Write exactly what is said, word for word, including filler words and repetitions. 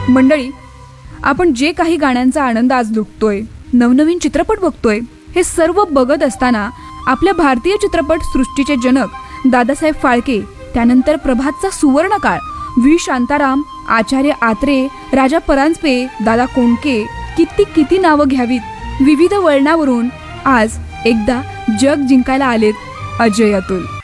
मंडळी, आपण जे काही गाण्यांचा आनंद आज लुटतोय, नवनवीन चित्रपट बघतोय, हे सर्व बघत असताना आपल्या भारतीय चित्रपट सृष्टीचे जनक दादासाहेब फाळके, त्यानंतर प्रभातचा सुवर्णकाळ व्ही शांताराम, आचार्य आत्रे, राजा परांजपे, दादा कोंडके, किती किती नावं घ्यावीत, विविध वळणावरून आज एकदा जग जिंकायला आलेत अजय अतुल.